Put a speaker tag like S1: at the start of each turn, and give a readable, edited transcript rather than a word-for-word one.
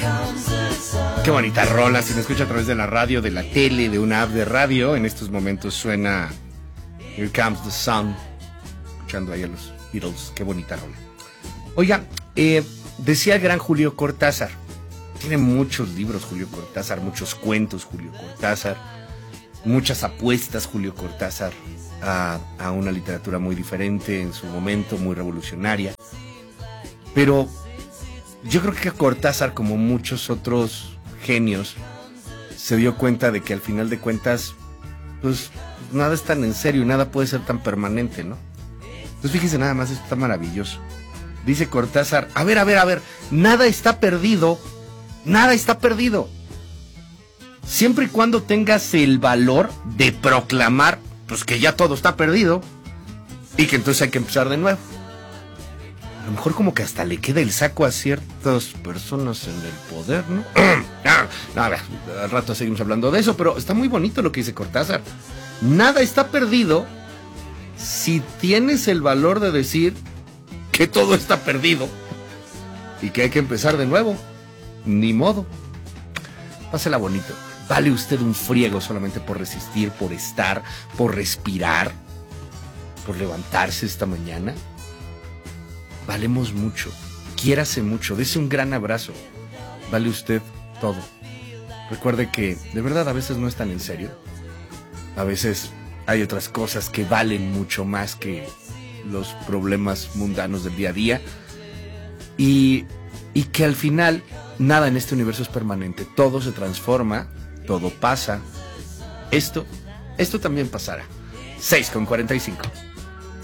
S1: Qué bonita rola, si me escucha a través de la radio, de la tele, de una app de radio, en estos momentos suena Here Comes the Sun, escuchando ahí a los Beatles, qué bonita rola. Oiga, decía el gran Julio Cortázar, tiene muchos libros Julio Cortázar, muchos cuentos Julio Cortázar, muchas apuestas Julio Cortázar a una literatura muy diferente en su momento, muy revolucionaria, pero yo creo que Cortázar, como muchos otros genios, se dio cuenta de que al final de cuentas, pues nada es tan en serio y nada puede ser tan permanente, ¿no? Entonces fíjense nada más, esto está maravilloso. Dice Cortázar, a ver, nada está perdido, nada está perdido. Siempre y cuando tengas el valor de proclamar, pues que ya todo está perdido y que entonces hay que empezar de nuevo. A lo mejor como que hasta le queda el saco a ciertas personas en el poder, ¿no? A ver, al rato seguimos hablando de eso, pero está muy bonito lo que dice Cortázar. Nada está perdido si tienes el valor de decir que todo está perdido y que hay que empezar de nuevo. Ni modo. Pásela bonito. Vale usted un friego solamente por resistir, por estar, por respirar, por levantarse esta mañana. Valemos mucho, quiérase mucho, dese un gran abrazo, vale usted todo. Recuerde que de verdad a veces no es tan en serio, a veces hay otras cosas que valen mucho más que los problemas mundanos del día a día y que al final nada en este universo es permanente, todo se transforma, todo pasa, esto también pasará. 6:45.